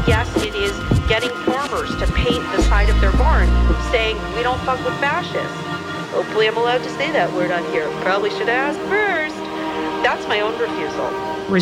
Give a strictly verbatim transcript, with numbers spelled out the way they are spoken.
yes, it is getting farmers to paint the side of their barn saying, we don't fuck with fascists. Hopefully I'm allowed to say that word on here. Probably should have asked first. That's my own refusal.